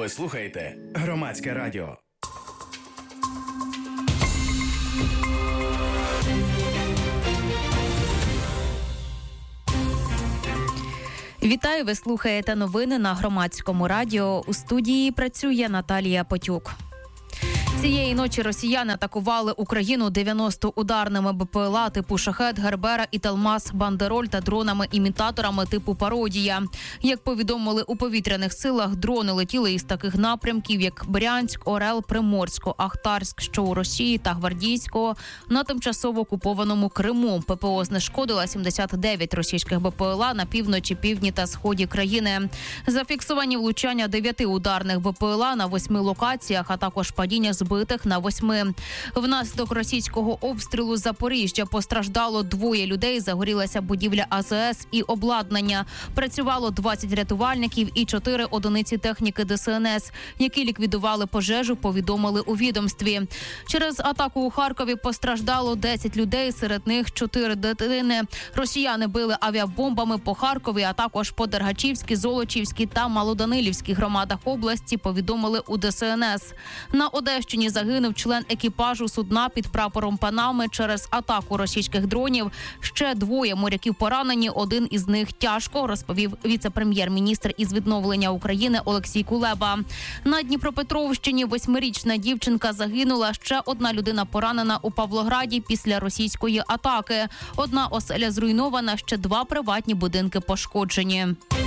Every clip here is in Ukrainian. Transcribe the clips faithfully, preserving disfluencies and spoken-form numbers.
Ви слухаєте Громадське радіо. Вітаю, ви слухаєте новини на Громадському радіо. У студії працює Наталія Потюк. Цієї ночі росіяни атакували Україну дев'яноста ударними БПЛА типу «Шахед», «Гербера» і «Талмас», «Бандероль» та дронами-імітаторами типу «Пародія». Як повідомили у повітряних силах, дрони летіли із таких напрямків, як Брянськ, Орел, Приморсько, Ахтарськ, що у Росії, та Гвардійського на тимчасово окупованому Криму. ППО знешкодила сімдесят дев'ять російських БПЛА на півночі, півдні та сході країни. Зафіксовані влучання дев'яти ударних БПЛА на восьми локаціях, а також падіння збитих на восьми. Внаслідок російського обстрілу Запоріжжя постраждало двоє людей, загорілася будівля А З С і обладнання. Працювало двадцять рятувальників і чотири одиниці техніки Д С Н С, які ліквідували пожежу, повідомили у відомстві. Через атаку у Харкові постраждало десять людей, серед них чотири дитини. Росіяни били авіабомбами по Харкові, а також по Дергачівській, Золочівській та Малоданилівській громадах області, повідомили у Д С Н С. На Одещині загинув член екіпажу судна під прапором Панами через атаку російських дронів. Ще двоє моряків поранені, один із них тяжко, розповів віце-прем'єр-міністр із відновлення України Олексій Кулеба. На Дніпропетровщині восьмирічна дівчинка загинула, ще одна людина поранена у Павлограді після російської атаки. Одна оселя зруйнована, ще два приватні будинки пошкоджені.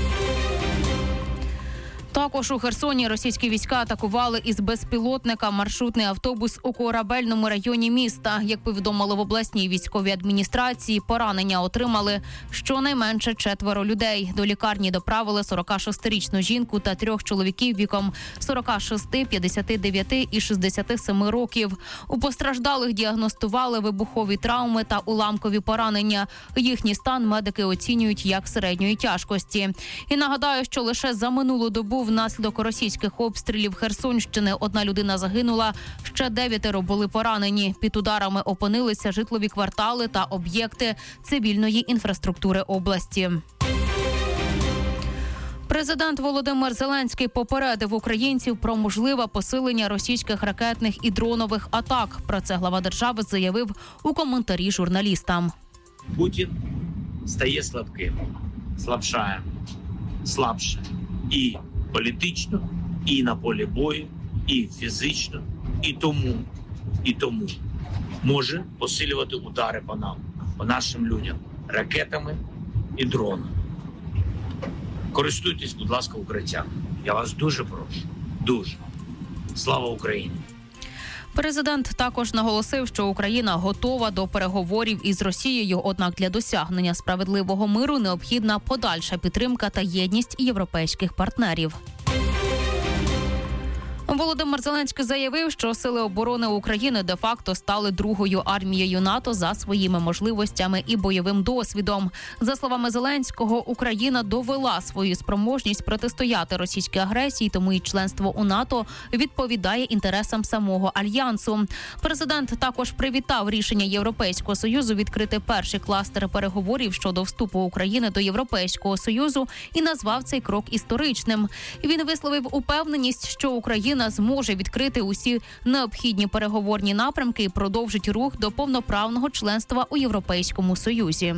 Також у Херсоні російські війська атакували із безпілотника маршрутний автобус у Корабельному районі міста. Як повідомили в обласній військовій адміністрації, поранення отримали щонайменше четверо людей. До лікарні доправили сорокашестирічну жінку та трьох чоловіків віком сорок шість, п'ятдесят дев'ять і шістдесят сім років. У постраждалих діагностували вибухові травми та уламкові поранення. Їхній стан медики оцінюють як середньої тяжкості. І нагадаю, що лише за минулу добу внаслідок російських обстрілів Херсонщини одна людина загинула, ще дев'ятеро були поранені. Під ударами опинилися житлові квартали та об'єкти цивільної інфраструктури області. Президент Володимир Зеленський попередив українців про можливе посилення російських ракетних і дронових атак. Про це глава держави заявив у коментарі журналістам. Путін стає слабким, слабшає, слабше і політично, і на полі бою, і фізично, і тому, і тому може посилювати удари по нам, по нашим людям, ракетами і дронами. Користуйтесь, будь ласка, укриттям. Я вас дуже прошу. Дуже. Слава Україні! Президент також наголосив, що Україна готова до переговорів із Росією, однак для досягнення справедливого миру необхідна подальша підтримка та єдність європейських партнерів. Володимир Зеленський заявив, що Сили оборони України де-факто стали другою армією НАТО за своїми можливостями і бойовим досвідом. За словами Зеленського, Україна довела свою спроможність протистояти російській агресії, тому і членство у НАТО відповідає інтересам самого Альянсу. Президент також привітав рішення Європейського Союзу відкрити перший кластер переговорів щодо вступу України до Європейського Союзу і назвав цей крок історичним. Він висловив упевненість, що Україна зможе відкрити усі необхідні переговорні напрямки і продовжить рух до повноправного членства у Європейському Союзі.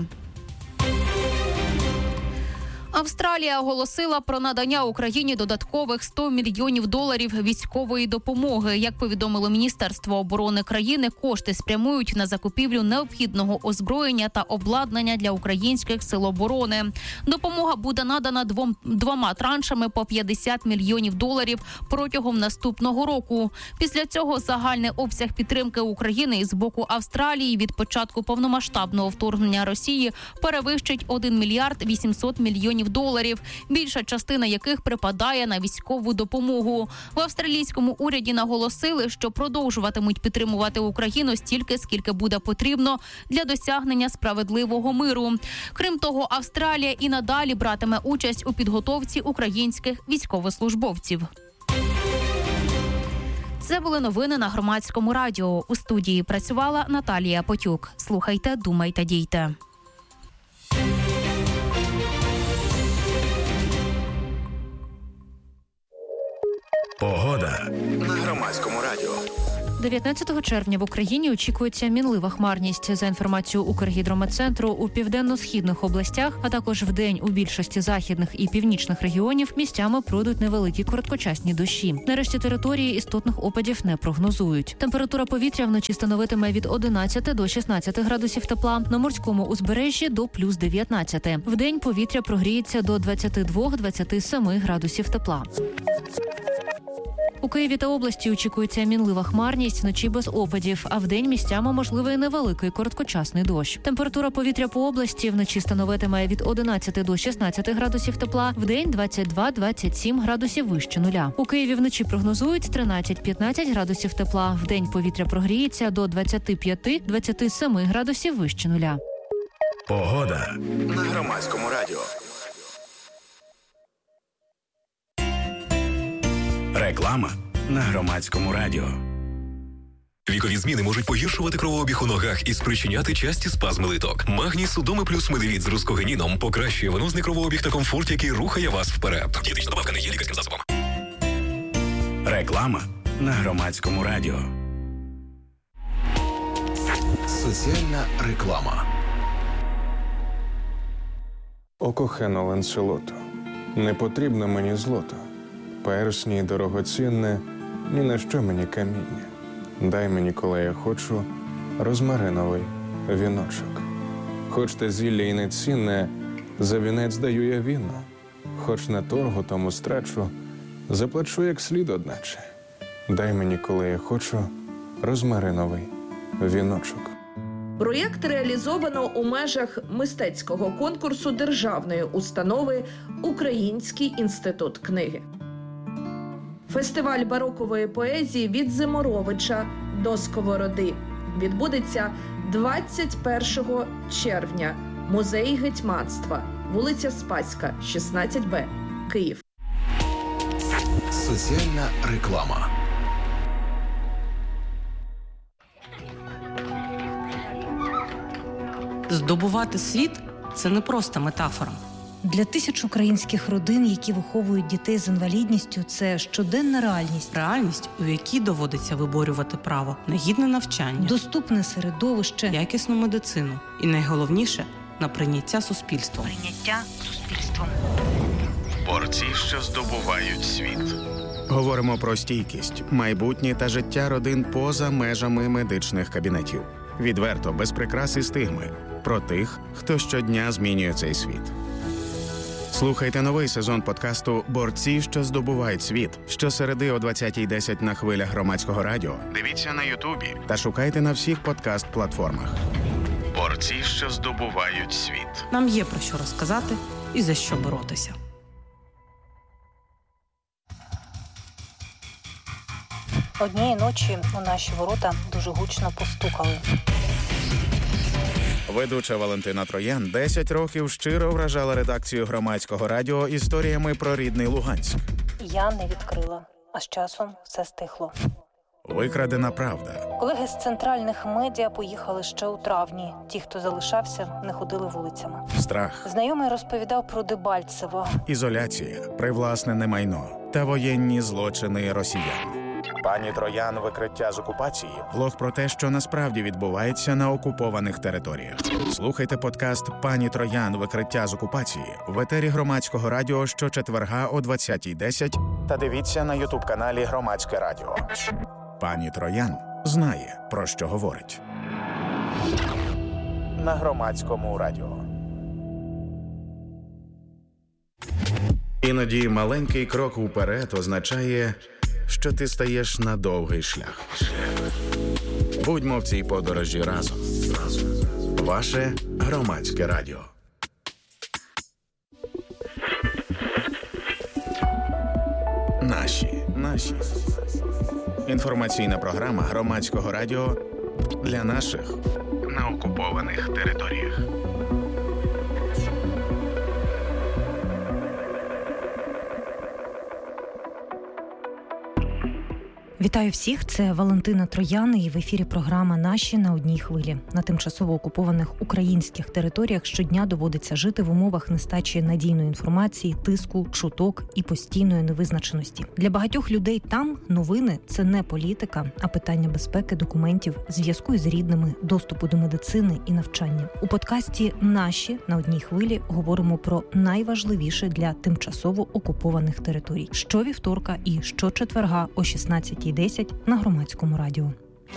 Австралія оголосила про надання Україні додаткових сто мільйонів доларів військової допомоги. Як повідомило Міністерство оборони країни, кошти спрямують на закупівлю необхідного озброєння та обладнання для українських сил оборони. Допомога буде надана двом, двома траншами по п'ятдесят мільйонів доларів протягом наступного року. Після цього загальний обсяг підтримки України із боку Австралії від початку повномасштабного вторгнення Росії перевищить один мільярд вісімсот мільйонів доларів, більша частина яких припадає на військову допомогу. В австралійському уряді наголосили, що продовжуватимуть підтримувати Україну стільки, скільки буде потрібно для досягнення справедливого миру. Крім того, Австралія і надалі братиме участь у підготовці українських військовослужбовців. Це були новини на Громадському радіо. У студії працювала Наталія Потюк. Слухайте, думайте, дійте. Погода на Громадському радіо. дев'ятнадцятого червня в Україні очікується мінлива хмарність. За інформацією Укргідрометцентру, у південно-східних областях, а також вдень у більшості західних і північних регіонів місцями пройдуть невеликі короткочасні дощі. Нарешті території істотних опадів не прогнозують. Температура повітря вночі становитиме від одинадцяти до шістнадцяти градусів тепла, на морському узбережжі до плюс дев'ятнадцяти. Вдень повітря прогріється до двадцяти двох - двадцяти семи градусів тепла. У Києві та області очікується мінлива хмарність, вночі без опадів, а вдень місцями можливий невеликий короткочасний дощ. Температура повітря по області вночі становитиме від одинадцяти до шістнадцяти градусів тепла, вдень двадцять два - двадцять сім градусів вище нуля. У Києві вночі прогнозують тринадцять - п'ятнадцять градусів тепла, вдень повітря прогріється до двадцяти п'яти - двадцяти семи градусів вище нуля. Погода на Громадському радіо. Реклама на Громадському радіо. Вікові зміни можуть погіршувати кровообіг у ногах і спричиняти часті спазми литок. Магній Судоми плюс Медивіт з рускогеніном покращує венозний кровообіг та комфорт, який рухає вас вперед. Дієтична добавка не є лікарським засобом. Реклама на Громадському радіо. Соціальна реклама. О кохано Ланселото, не потрібно мені злото. Персні дорогоцінне, ні на що мені каміння. Дай мені, коли я хочу, розмариновий віночок. Хоч те зілля і не цінне, за вінець даю я віно. Хоч на торгу тому страчу, заплачу як слід одначе. Дай мені, коли я хочу, розмариновий віночок. Проєкт реалізовано у межах мистецького конкурсу державної установи «Український інститут книги». Фестиваль барокової поезії «Від Зиморовича до Сковороди» відбудеться двадцять першого червня. Музей гетьманства, вулиця Спаська, шістнадцять Б, Київ. Соціальна реклама. Здобувати світ – це не просто метафора. Для тисяч українських родин, які виховують дітей з інвалідністю, це щоденна реальність. Реальність, у якій доводиться виборювати право на гідне навчання, доступне середовище, якісну медицину і, найголовніше, на прийняття суспільством. Прийняття суспільством. Борці, що здобувають світ. Говоримо про стійкість, майбутнє та життя родин поза межами медичних кабінетів. Відверто, без прикрас і стигми. Про тих, хто щодня змінює цей світ. Слухайте новий сезон подкасту «Борці, що здобувають світ» щосереди о двадцятій десять на хвилях Громадського радіо. Дивіться на Ютубі та шукайте на всіх подкаст-платформах. Борці, що здобувають світ. Нам є про що розказати і за що боротися. Однієї ночі у наші ворота дуже гучно постукали. Ведуча Валентина Троян десять років щиро вражала редакцію Громадського радіо історіями про рідний Луганськ. Я не відкрила, а з часом все стихло. Викрадена правда. Колеги з центральних медіа поїхали ще у травні. Ті, хто залишався, не ходили вулицями. Страх. Знайомий розповідав про Дебальцево. Ізоляція, привласнене майно та воєнні злочини росіян. Пані Троян «Викриття з окупації» – блог про те, що насправді відбувається на окупованих територіях. Слухайте подкаст «Пані Троян. Викриття з окупації» в етері Громадського радіо щочетверга о двадцятій десять та дивіться на ютуб-каналі Громадське радіо. Пані Троян знає, про що говорить. На Громадському радіо. Іноді маленький крок уперед означає, що ти стаєш на довгий шлях. Будьмо в цій подорожі разом. Ваше Громадське радіо. Наші. Наші. Інформаційна програма Громадського радіо для наших на окупованих територіях. Вітаю всіх, це Валентина Троян і в ефірі програма «Наші на одній хвилі». На тимчасово окупованих українських територіях щодня доводиться жити в умовах нестачі надійної інформації, тиску, чуток і постійної невизначеності. Для багатьох людей там новини – це не політика, а питання безпеки, документів, зв'язку із рідними, доступу до медицини і навчання. У подкасті «Наші на одній хвилі» говоримо про найважливіше для тимчасово окупованих територій. Щовівторка і щочетверга о шістнадцятій десять на Громадському радіо.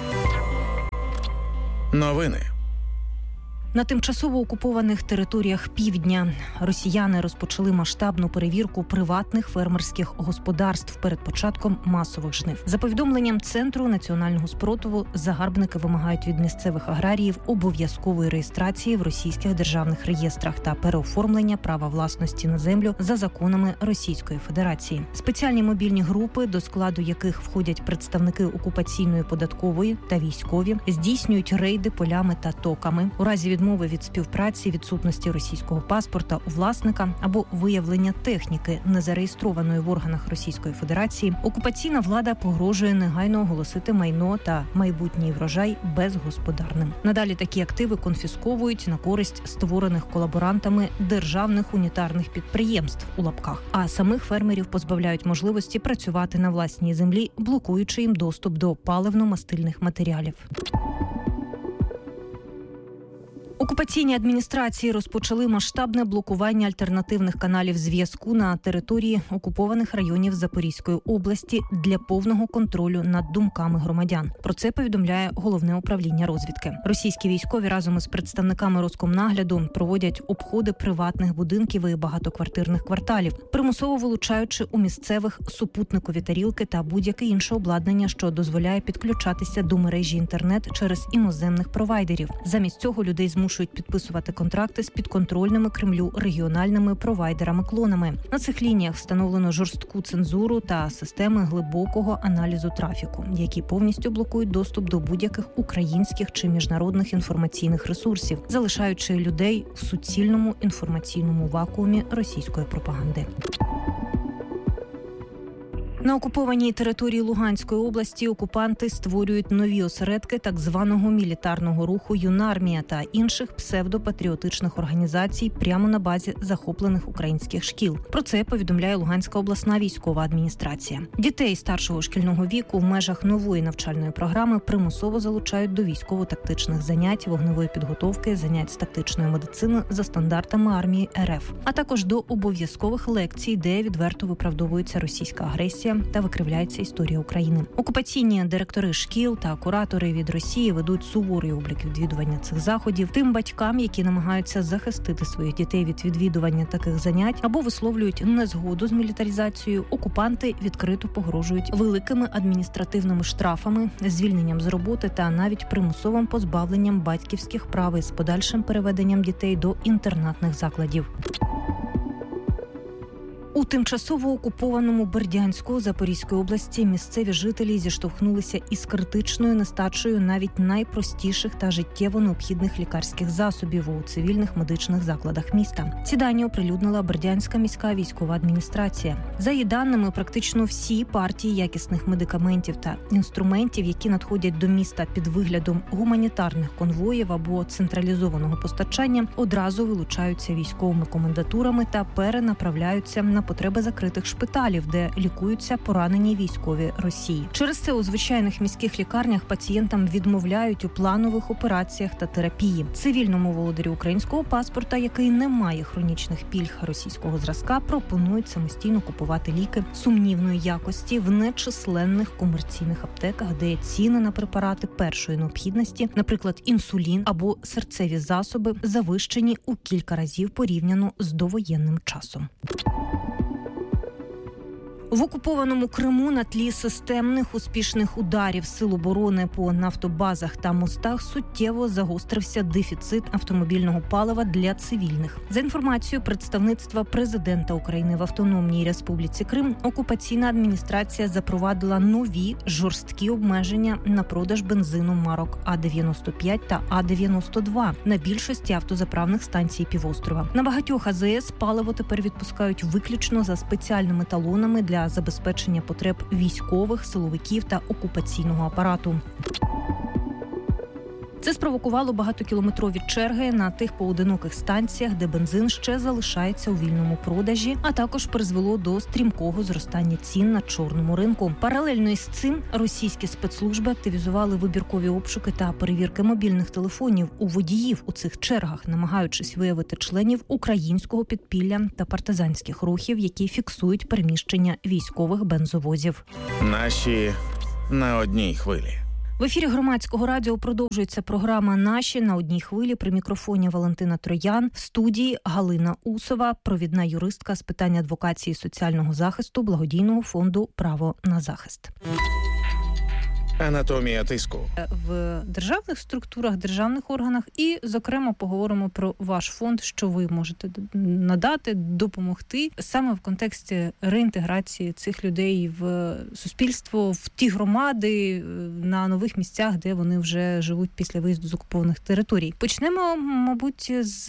Новини. На тимчасово окупованих територіях півдня росіяни розпочали масштабну перевірку приватних фермерських господарств перед початком масових жнив. За повідомленням Центру національного спротиву, загарбники вимагають від місцевих аграріїв обов'язкової реєстрації в російських державних реєстрах та переоформлення права власності на землю за законами Російської Федерації. Спеціальні мобільні групи, до складу яких входять представники окупаційної податкової та військові, здійснюють рейди полями та токами. У разі відмови від співпраці, відсутності російського паспорта у власника або виявлення техніки, незареєстрованої в органах Російської Федерації, окупаційна влада погрожує негайно оголосити майно та майбутній врожай безгосподарним. Надалі такі активи конфісковують на користь створених колаборантами державних унітарних підприємств у лапках, а самих фермерів позбавляють можливості працювати на власній землі, блокуючи їм доступ до паливно-мастильних матеріалів. Окупаційні адміністрації розпочали масштабне блокування альтернативних каналів зв'язку на території окупованих районів Запорізької області для повного контролю над думками громадян. Про це повідомляє Головне управління розвідки. Російські військові разом із представниками Роскомнагляду проводять обходи приватних будинків і багатоквартирних кварталів, примусово вилучаючи у місцевих супутникові тарілки та будь-яке інше обладнання, що дозволяє підключатися до мережі інтернет через іноземних провайдерів. Замість цього людей змушують підписувати контракти з підконтрольними Кремлю регіональними провайдерами-клонами. На цих лініях встановлено жорстку цензуру та системи глибокого аналізу трафіку, які повністю блокують доступ до будь-яких українських чи міжнародних інформаційних ресурсів, залишаючи людей в суцільному інформаційному вакуумі російської пропаганди. На окупованій території Луганської області окупанти створюють нові осередки так званого мілітарного руху «Юнармія» та інших псевдопатріотичних організацій прямо на базі захоплених українських шкіл. Про це повідомляє Луганська обласна військова адміністрація. Дітей старшого шкільного віку в межах нової навчальної програми примусово залучають до військово-тактичних занять, вогневої підготовки, занять з тактичної медицини за стандартами армії РФ, а також до обов'язкових лекцій, де відверто виправдовується російська агресія та викривляється історія України. Окупаційні директори шкіл та куратори від Росії ведуть суворий облік відвідування цих заходів тим батькам, які намагаються захистити своїх дітей від відвідування таких занять або висловлюють незгоду з мілітаризацією. Окупанти відкрито погрожують великими адміністративними штрафами, звільненням з роботи та навіть примусовим позбавленням батьківських прав із подальшим переведенням дітей до інтернатних закладів. У тимчасово окупованому Бердянську Запорізької області місцеві жителі зіштовхнулися із критичною нестачею навіть найпростіших та життєво необхідних лікарських засобів у цивільних медичних закладах міста. Ці дані оприлюднила Бердянська міська військова адміністрація. За її даними, практично всі партії якісних медикаментів та інструментів, які надходять до міста під виглядом гуманітарних конвоїв або централізованого постачання, одразу вилучаються військовими комендатурами та перенаправляються на потреби закритих шпиталів, де лікуються поранені військові Росії. Через це у звичайних міських лікарнях пацієнтам відмовляють у планових операціях та терапії. Цивільному володарю українського паспорта, який не має хронічних пільг російського зразка, пропонують самостійно купувати ліки сумнівної якості в нечисленних комерційних аптеках, де ціни на препарати першої необхідності, наприклад, інсулін або серцеві засоби, завищені у кілька разів порівняно з довоєнним часом. В окупованому Криму на тлі системних успішних ударів сил оборони по нафтобазах та мостах суттєво загострився дефіцит автомобільного палива для цивільних. За інформацією представництва президента України в Автономній Республіці Крим, окупаційна адміністрація запровадила нові жорсткі обмеження на продаж бензину марок А дев'яносто п'ять та А дев'яносто два на більшості автозаправних станцій півострова. На багатьох АЗС паливо тепер відпускають виключно за спеціальними талонами для для забезпечення потреб військових, силовиків та окупаційного апарату. Це спровокувало багатокілометрові черги на тих поодиноких станціях, де бензин ще залишається у вільному продажі, а також призвело до стрімкого зростання цін на чорному ринку. Паралельно із цим російські спецслужби активізували вибіркові обшуки та перевірки мобільних телефонів у водіїв у цих чергах, намагаючись виявити членів українського підпілля та партизанських рухів, які фіксують переміщення військових бензовозів. Наші на одній хвилі. В ефірі Громадського радіо продовжується програма «Наші на одній хвилі». При мікрофоні Валентина Троян. В студії Галина Усова, провідна юристка з питань адвокації і соціального захисту благодійного фонду «Право на захист». Анатомія тиску. В державних структурах, державних органах і, зокрема, поговоримо про ваш фонд, що ви можете надати, допомогти саме в контексті реінтеграції цих людей в суспільство, в ті громади, на нових місцях, де вони вже живуть після виїзду з окупованих територій. Почнемо, мабуть, з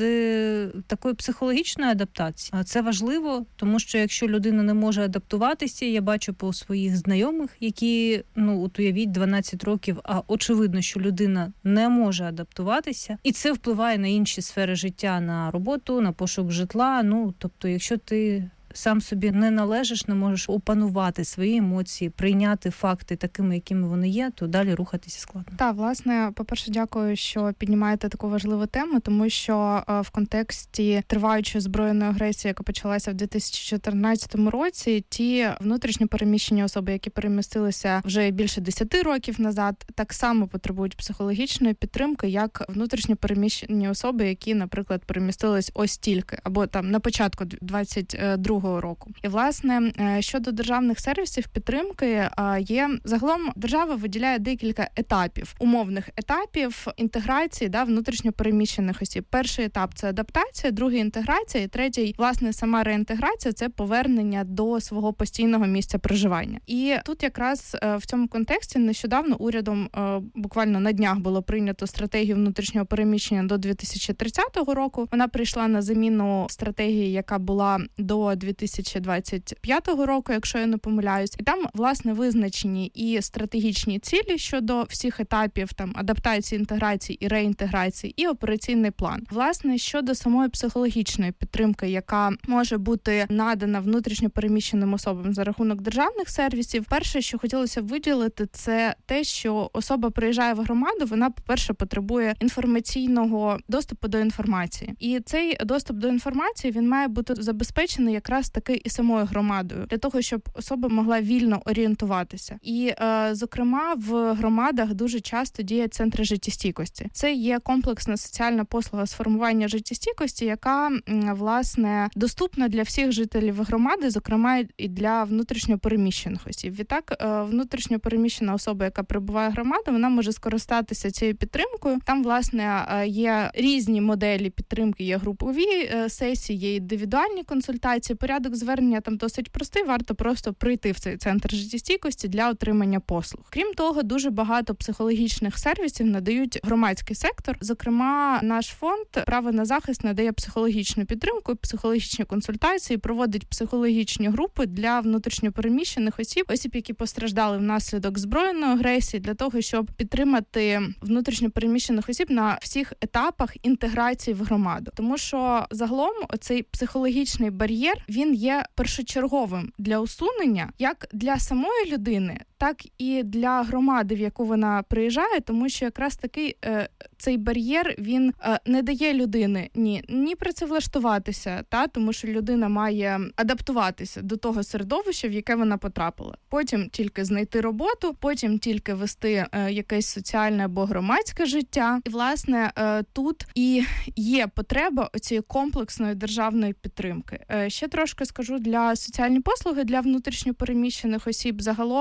такої психологічної адаптації. Це важливо, тому що якщо людина не може адаптуватися, я бачу по своїх знайомих, які, ну, от уявіть, дванадцять років, а очевидно, що людина не може адаптуватися, і це впливає на інші сфери життя, на роботу, на пошук житла. Ну, тобто, якщо ти сам собі не належиш, не можеш опанувати свої емоції, прийняти факти такими, якими вони є, то далі рухатися складно. Так, власне, по-перше, дякую, що піднімаєте таку важливу тему, тому що в контексті триваючої збройної агресії, яка почалася в дві тисячі чотирнадцятому році, ті внутрішньо переміщені особи, які перемістилися вже більше десяти років назад, так само потребують психологічної підтримки, як внутрішньо переміщені особи, які, наприклад, перемістились ось тільки, або там на початку двадцять другого року. І, власне, щодо державних сервісів підтримки, є загалом держава виділяє декілька етапів, умовних етапів інтеграції, да, внутрішньо переміщених осіб. Перший етап – це адаптація, другий – інтеграція, і третій, власне, сама реінтеграція – це повернення до свого постійного місця проживання. І тут якраз в цьому контексті нещодавно урядом буквально на днях було прийнято стратегію внутрішнього переміщення до дві тисячі тридцятого року. Вона прийшла на заміну стратегії, яка була до дві тисячі двадцять п'ятого року, якщо я не помиляюсь. І там, власне, визначені і стратегічні цілі щодо всіх етапів там адаптації, інтеграції і реінтеграції, і операційний план. Власне, щодо самої психологічної підтримки, яка може бути надана внутрішньо переміщеним особам за рахунок державних сервісів, перше, що хотілося б виділити, це те, що особа приїжджає в громаду, вона, по-перше, потребує інформаційного доступу до інформації. І цей доступ до інформації, він має бути забезпечений якраз таки і самою громадою, для того, щоб особа могла вільно орієнтуватися. І, е, зокрема, в громадах дуже часто діють центри життєстійкості. Це є комплексна соціальна послуга з формування життєстійкості, яка, власне, доступна для всіх жителів громади, зокрема і для внутрішньо переміщених осіб. Відтак, е, внутрішньо переміщена особа, яка прибуває в громаду, вона може скористатися цією підтримкою. Там, власне, є різні моделі підтримки, є групові е, сесії, є індивідуальні консультації. Порядок звернення там досить простий, варто просто прийти в цей центр життєстійкості для отримання послуг. Крім того, дуже багато психологічних сервісів надають громадський сектор. Зокрема, наш фонд «Право на захист» надає психологічну підтримку, психологічні консультації, проводить психологічні групи для внутрішньопереміщених осіб, осіб, які постраждали внаслідок збройної агресії, для того, щоб підтримати внутрішньопереміщених осіб на всіх етапах інтеграції в громаду. Тому що загалом цей психологічний бар'єр, він є першочерговим для усунення як для самої людини, так і для громади, в яку вона приїжджає, тому що якраз такий е, цей бар'єр, він е, не дає людини ні, ні працевлаштуватися, та, тому що людина має адаптуватися до того середовища, в яке вона потрапила. Потім тільки знайти роботу, потім тільки вести е, якесь соціальне або громадське життя. І, власне, е, тут і є потреба цієї комплексної державної підтримки. Е, ще трошки скажу для соціальні послуги для внутрішньопереміщених осіб. Загалом внутрішньо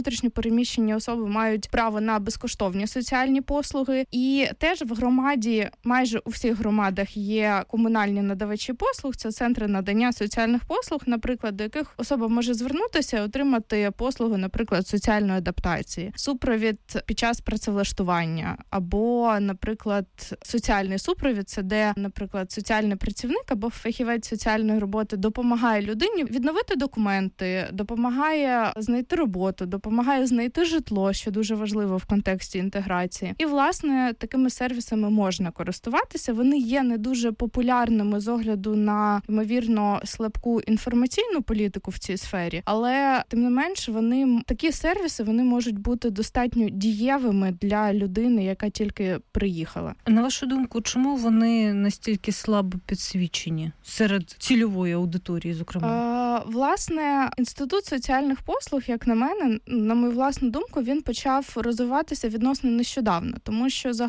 внутрішньо переміщені особи мають право на безкоштовні соціальні послуги. І теж в громаді, майже у всіх громадах є комунальні надавачі послуг, це центри надання соціальних послуг, наприклад, до яких особа може звернутися і отримати послуги, наприклад, соціальної адаптації, супровід під час працевлаштування, або, наприклад, соціальний супровід, це де, наприклад, соціальний працівник або фахівець соціальної роботи допомагає людині відновити документи, допомагає знайти роботу, допомагає знайти житло, що дуже важливо в контексті інтеграції. І, власне, такими сервісами можна користуватися. Вони є не дуже популярними з огляду на, ймовірно, слабку інформаційну політику в цій сфері, але, тим не менш, вони, такі сервіси, вони можуть бути достатньо дієвими для людини, яка тільки приїхала. На вашу думку, чому вони настільки слабо підсвічені серед цільової аудиторії, зокрема? Е, власне, Інститут соціальних послуг, як на мене, на мою власну думку, він почав розвиватися відносно нещодавно, тому що